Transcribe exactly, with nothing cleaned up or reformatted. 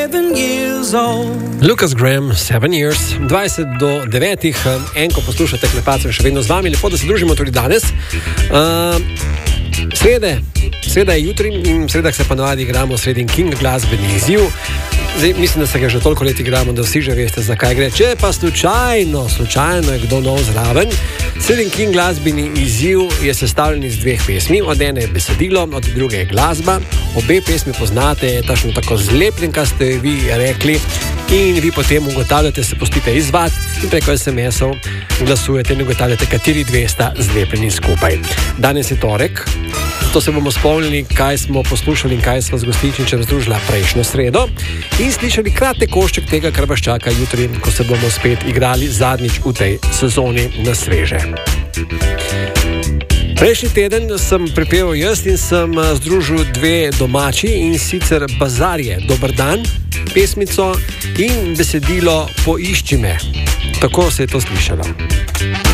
Lucas Graham, Seven Years, dvajset do devetih, enko poslušate Klepacev še vedno z vami, lepo, da se družimo tudi danes. Uh, srede, sreda je jutri in v sredah se pa navadi igramo Sredin King glasbeni izziv. Zdaj, mislim, da se ga že toliko let igramo, da vsi že veste, zakaj gre. Če pa slučajno, slučajno je kdo nov zraven, Sredin King glasbeni izziv je sestavljen iz dveh pesmi. Od ene je besedilo, od druge je glasba. Obe pesmi poznate, tašno tako zlepljenka ste vi rekli in vi potem ugotavljate, se pustite izvad in preko es em esov glasujete in ugotavljate, kateri dve sta zlepljeni skupaj. Danes je torek, zato se bomo spomnili, kaj smo poslušali in kaj smo z gostičničem združila prejšnjo sredo in slišali kratek košček tega, kar vas čaka jutri, ko se bomo spet igrali zadnjič v tej sezoni na sveže. Prejšnji teden sem pripeval jaz in sem združil dve domači, in sicer Bazarje, Dober dan, pesmico in besedilo Poišči me. Tako se je to slišalo.